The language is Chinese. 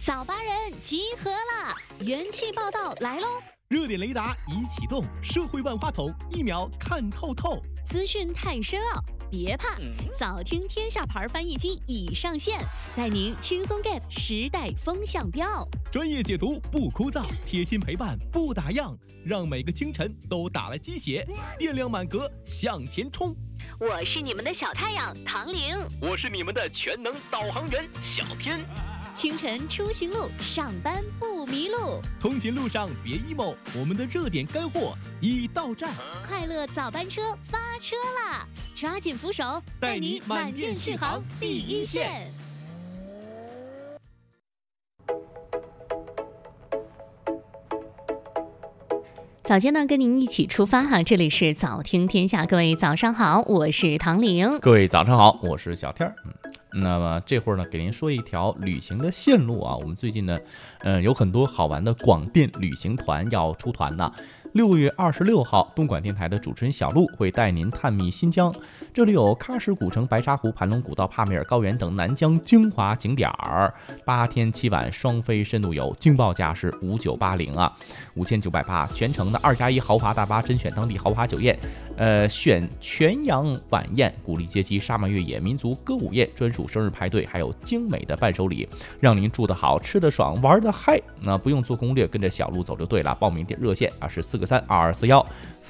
早八人集合啦！元气报道来喽！ 热点雷达已启动，社会万花筒一秒看透透。 资讯太深奥，别怕，早听天下牌翻译机已上线，带您轻松 get 时代风向标。 专业解读不枯燥，贴心陪伴不打烊，让每个清晨都打了鸡血，电量满格向前冲。 我是你们的小太阳唐玲， 我是你们的全能导航员小天。 清晨出行路，上班不迷路。 通勤路上别 emo， 我们的热点干货已到站。 快乐早班车发车啦！抓紧扶手，带你满电续航第一线。早间呢，跟您一起出发哈，这里是早听天下，各位早上好，我是唐玲。 各位早上好，我是小天儿。那么这会儿呢，给您说一条旅行的线路啊。我们最近呢，有很多好玩的广电旅行团要出团呢。6月26号，东莞电台的主持人小璐会带您探秘新疆，这里有喀什古城、白沙湖、盘龙古道、帕米尔高原等南疆精华景点儿，8天7晚双飞深度游，惊报价是5980啊，5980，全程的2+1豪华大巴，甄选当地豪华酒宴，选全羊晚宴，鼓励接机沙漠越野、民族歌舞宴、专属生日派对，还有精美的伴手礼，让您住得好、吃得爽、玩得嗨。那不用做攻略，跟着小璐走就对了。报名电热线啊是4个32241。